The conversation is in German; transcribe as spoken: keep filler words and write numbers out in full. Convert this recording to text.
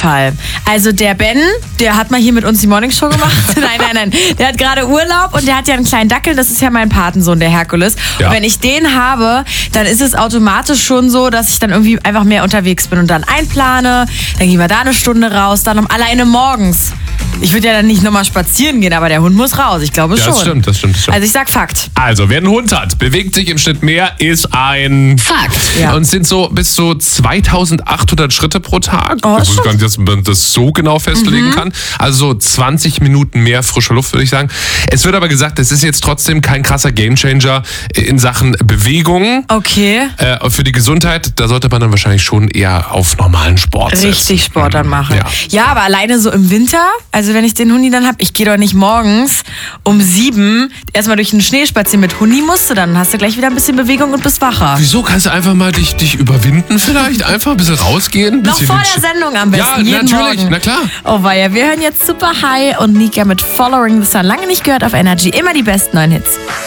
Fall. Also der Ben, der hat mal hier mit uns die Morningshow gemacht. nein, nein, nein. Der hat gerade Urlaub und der hat ja einen kleinen Dackel. Das ist ja mein Patensohn, der Herkules. Ja. Und wenn ich den habe, dann ist es automatisch schon so, dass ich dann irgendwie einfach mehr unterwegs bin und dann einplane. Dann gehen wir da eine Stunde raus, dann um alleine morgens. Ich würde ja dann nicht nochmal spazieren gehen, aber der Hund muss raus. Ich glaube ja, schon. Das stimmt, das stimmt, das stimmt. Also ich sag Fakt. Also, wer einen Hund hat, bewegt sich im Schnitt mehr, ist ein Fakt. Ja. Und sind so bis zu zweitausendachthundert Schritte pro Tag. Oh, ich wusste gar nicht, dass man das so genau festlegen mhm. kann. Also so zwanzig Minuten mehr frische Luft, würde ich sagen. Es wird aber gesagt, das ist jetzt trotzdem kein krasser Gamechanger in Sachen Bewegung. Okay. Äh, für die Gesundheit, da sollte man dann wahrscheinlich schon eher auf normalen Sport setzen. Richtig Sport dann machen. Ja. ja, aber alleine so im Winter, also wenn ich den Hundi dann habe, ich gehe doch nicht morgens um sieben erstmal durch den Schnee spazieren. Mit Hundi musst du dann, hast du gleich wieder ein bisschen Bewegung und bist wacher. Wieso? Kannst du einfach mal dich, dich überwinden vielleicht? Einfach ein bisschen rausgehen? Ein Noch bisschen vor der Sendung am besten, Ja, jeden natürlich, Morgen. na klar. Oh weia, wir hören jetzt Super High und Nika mit Following the Sun. Lange nicht gehört auf Energy, immer die besten neuen Hits.